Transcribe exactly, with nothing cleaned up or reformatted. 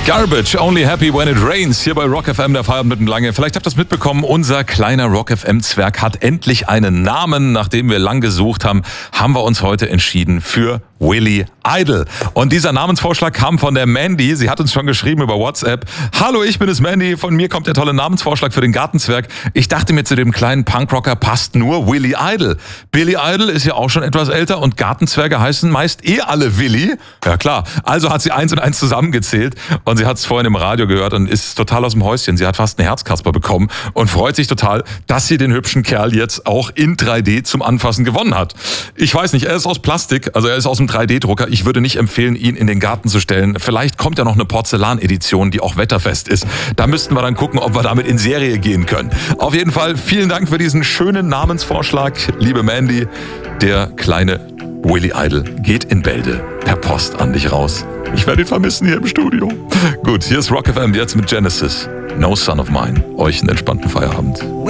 Garbage, only happy when it rains, hier bei Rock F M, der Feierabend mitten lange. Vielleicht habt ihr das mitbekommen, unser kleiner Rock F M-Zwerg hat endlich einen Namen. Nachdem wir lang gesucht haben, haben wir uns heute entschieden für Willy Idol. Und dieser Namensvorschlag kam von der Mandy. Sie hat uns schon geschrieben über WhatsApp. Hallo, ich bin es Mandy. Von mir kommt der tolle Namensvorschlag für den Gartenzwerg. Ich dachte mir, zu dem kleinen Punkrocker passt nur Willy Idol. Billy Idol ist ja auch schon etwas älter und Gartenzwerge heißen meist eh alle Willy. Ja klar, also hat sie eins und eins zusammengezählt und sie hat es vorhin im Radio gehört und ist total aus dem Häuschen. Sie hat fast eine Herzkasper bekommen und freut sich total, dass sie den hübschen Kerl jetzt auch in drei D zum Anfassen gewonnen hat. Ich weiß nicht, er ist aus Plastik, also er ist aus dem drei D-Drucker. Ich würde nicht empfehlen, ihn in den Garten zu stellen. Vielleicht kommt ja noch eine Porzellanedition, die auch wetterfest ist. Da müssten wir dann gucken, ob wir damit in Serie gehen können. Auf jeden Fall vielen Dank für diesen schönen Namensvorschlag, liebe Mandy. Der kleine Willy Idol geht in Bälde per Post an dich raus. Ich werde ihn vermissen hier im Studio. Gut, hier ist Rock F M jetzt mit Genesis. No Son of Mine. Euch einen entspannten Feierabend.